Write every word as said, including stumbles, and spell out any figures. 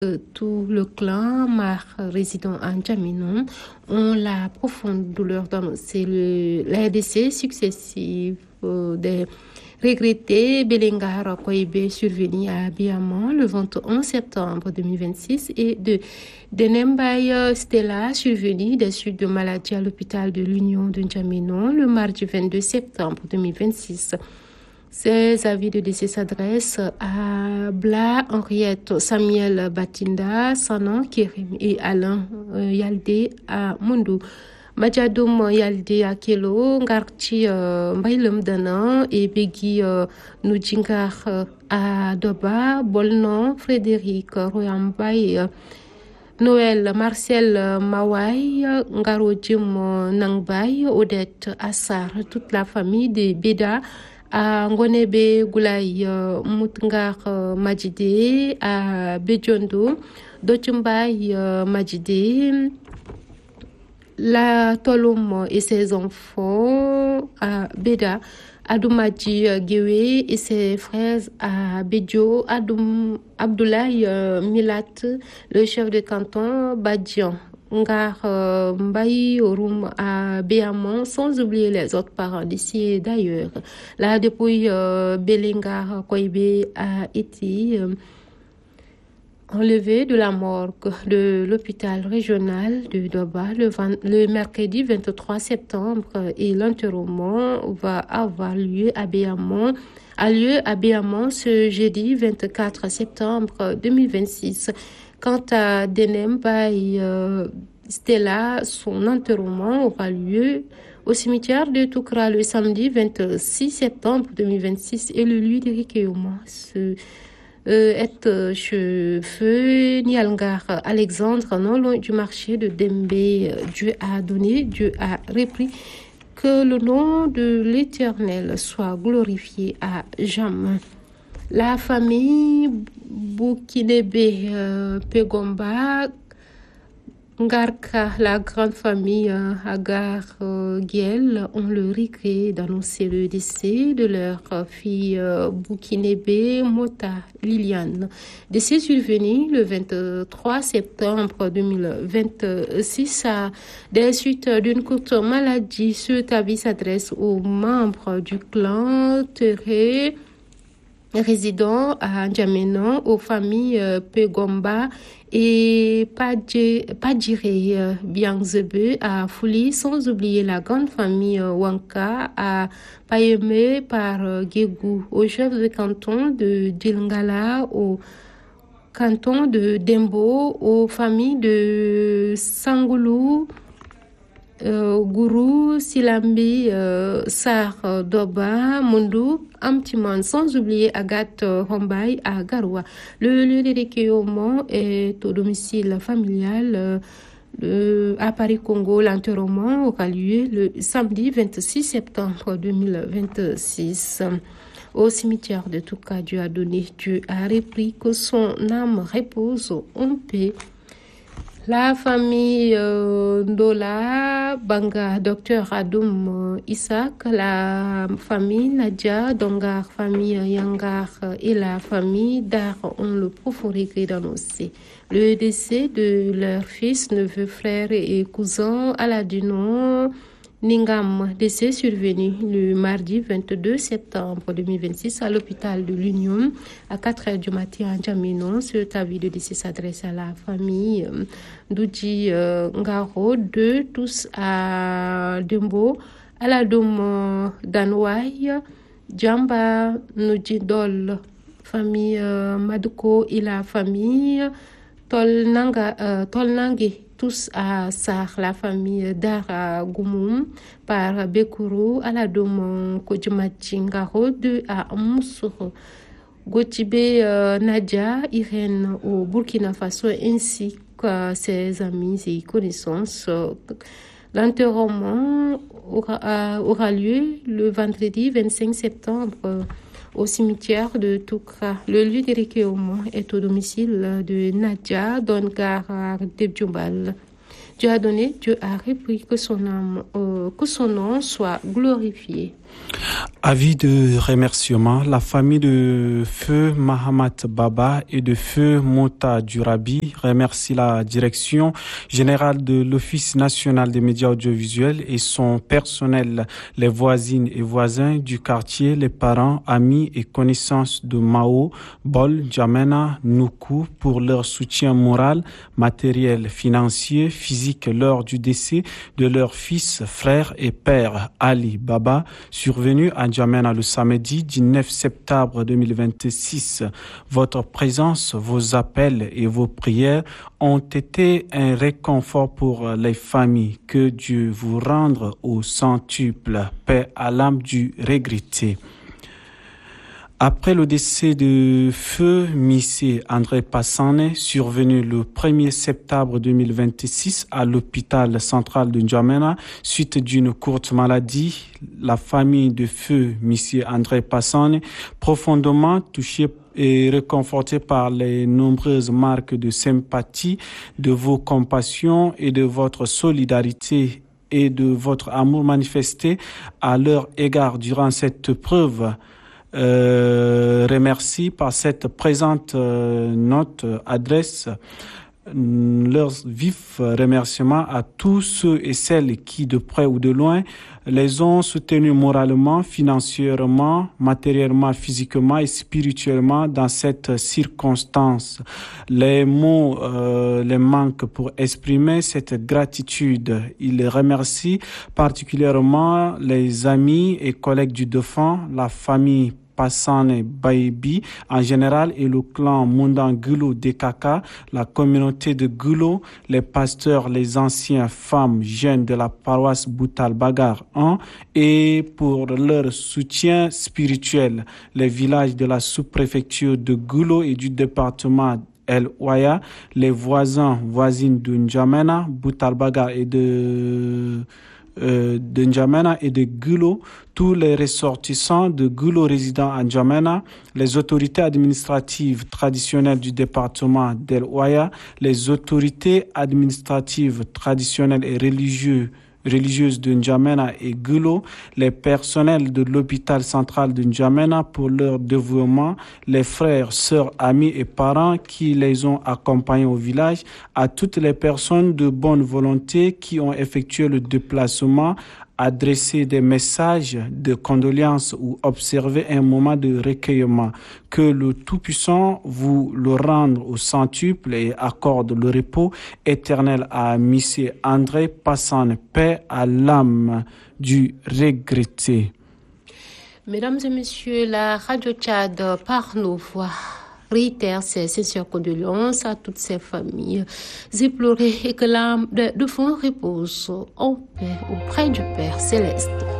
Tout le clan Mar résidant à N'Djamena ont la profonde douleur d'annoncer le, la décès successifs euh, des regrettés Belengar Koibe survenu à Biaman le vingt et un septembre deux mille vingt-six et de Denembay Stella survenu des suites de maladie à l'hôpital de l'Union de N'Djamena le mardi vingt-deux septembre deux mille vingt-six. Ces avis de décès s'adressent à Bla, Henriette, Samuel Batinda, Sanan Kérim et Alain euh, Yaldé à Mundu. Madjadoum Yaldé à Kelo, Ngarti euh, Mbailem Dana et Begui euh, Noudjingar euh, à Doba, Bolnon, Frédéric Royambay, euh, Noël Marcel euh, Mawai, Ngaro Jim Nangbay, Odette Assar, toute la famille de Beda, à Ngonebe Goulay uh, Mutngar uh, Majide, à Bejondo, Dochumbay uh, Majide, la Tolom et ses enfants à Beda, Adoumadji uh, Gewe et ses frères à Bedjo, Adoum Abdoulaye uh, Milat, le chef de canton Badjian. Ngar euh, Mbaye Orum à Béamon, sans oublier les autres parents d'ici et d'ailleurs. Là, depuis euh, Belengar Koibe a été euh, enlevé de la morgue de l'hôpital régional de Doba le, le mercredi vingt-trois septembre et l'enterrement va avoir lieu à Béamon, a lieu à Béamon ce jeudi vingt-quatre septembre deux mille vingt-six. Quant à Denemba et euh, Stella, son enterrement aura lieu au cimetière de Toukra le samedi vingt-six septembre deux mille vingt-six et le lieu de recueillement ce, euh, est euh, cheveux Nialngar Alexandre, non loin du marché de Dembé. Dieu a donné, Dieu a repris. Que le nom de l'Éternel soit glorifié à jamais. La famille Boukinébé euh, Pegomba, Ngarka, la grande famille euh, Agar euh, Giel, ont le regret d'annoncer le décès de leur fille euh, Boukinébé Mota Liliane. Décès survenu le vingt-trois septembre deux mille vingt-six à des suites d'une courte maladie. Ce avis s'adresse aux membres du clan Teré résidant à N'Djamena, aux familles euh, Pegomba et Padjiré euh, Biangzebe à Fouli, sans oublier la grande famille euh, Wanka à Payeme par euh, Guégou, au chef de canton de Dilngala, au canton de Dembo, aux familles de Sangoulou, Euh, Gourou, Silambi, euh, Sar, euh, Doba, Mundu, Amtiman, sans oublier Agathe euh, Hombay à Garoua. Le lieu de recueillement est au domicile familial euh, le, à Paris-Congo. L'enterrement aura lieu le samedi vingt-six septembre deux mille vingt-six. Au cimetière de Touka, Dieu a donné, Dieu a repris, que son âme repose en paix. La famille euh, Ndola Banga, docteur Adoum euh, Isaac, la famille Nadia Dongar, famille Yangar et la famille Dar ont le profond regret d'annoncer le décès de leur fils, neveu, frère et cousin Aladino Ningam, décès survenu le mardi vingt-deux septembre deux mille vingt-six à l'hôpital de l'Union à quatre heures du matin à N'Djamena. Ce avis de décès s'adresse à la famille euh, Doudji euh, Ngaro, de tous à Dembo, à la Dome Danouaï, Djamba Noudjidol, famille euh, Madouko et la famille Tolnanga, euh, Tolnangé. Tous à Sar, la famille Dara Goumoum, par Bekourou, à la Dome Kodjumachingaro, de à Moussoro, Gotibé euh, Nadia, Irène au Burkina Faso, ainsi que ses amis et connaissances. L'enterrement aura, euh, aura lieu le vendredi vingt-cinq septembre au cimetière de Toukra. Le lieu de recueillement est au domicile de Nadia Dongar Debdjoumbal. Dieu a donné, Dieu a repris, que son âme, euh, que son nom soit glorifié. Avis de remerciement, la famille de Feu Mahamat Baba et de Feu Mota Durabi remercie la direction générale de l'Office national des médias audiovisuels et son personnel, les voisines et voisins du quartier, les parents, amis et connaissances de Mao, Bol, Djamena, Nuku pour leur soutien moral, matériel, financier, physique lors du décès de leur fils, frère et père Ali Baba, survenu à N'Djamena le samedi dix-neuf septembre deux mille vingt-six. Votre présence, vos appels et vos prières ont été un réconfort pour les familles. Que Dieu vous rende au centuple. Paix à l'âme du regretté. Après le décès de Feu Missé André Passane, survenu le premier septembre deux mille vingt-six à l'hôpital central de N'Djamena, suite d'une courte maladie, la famille de Feu Missé André Passane, profondément touchée et réconfortée par les nombreuses marques de sympathie, de vos compassions et de votre solidarité et de votre amour manifesté à leur égard durant cette preuve, Euh, remercie par cette présente euh, note euh, adresse euh, leurs vifs remerciements à tous ceux et celles qui, de près ou de loin, les ont soutenus moralement, financièrement, matériellement, physiquement et spirituellement dans cette circonstance. Les mots euh, les manquent pour exprimer cette gratitude. Il remercie particulièrement les amis et collègues du défunt, la famille Passane Baïbi en général et le clan Mundan Gulo Dekaka, la communauté de Gulo, les pasteurs, les anciens femmes jeunes de la paroisse Boutal Bagar un et pour leur soutien spirituel, les villages de la sous-préfecture de Gulo et du département El Ouaya, les voisins, voisines de N'Djamena, Boutal Bagar et de Euh, de N'Djamena et de Gulo, tous les ressortissants de Gulo résidant à N'Djamena, les autorités administratives traditionnelles du département d'El Ouaya, les autorités administratives traditionnelles et religieuses religieuses de N'Djamena et Gulo, les personnels de l'hôpital central de N'Djamena pour leur dévouement, les frères, sœurs, amis et parents qui les ont accompagnés au village, à toutes les personnes de bonne volonté qui ont effectué le déplacement, adresser des messages de condoléances ou observer un moment de recueillement. Que le Tout-Puissant vous le rende au centuple et accorde le repos éternel à Missé André Passane. Paix à l'âme du regretté. Mesdames et messieurs, la Radio Tchad par nos voix réitère ses sincères condoléances à toutes ces familles éplorées et que l'âme de, de fond repose en paix auprès du Père Céleste.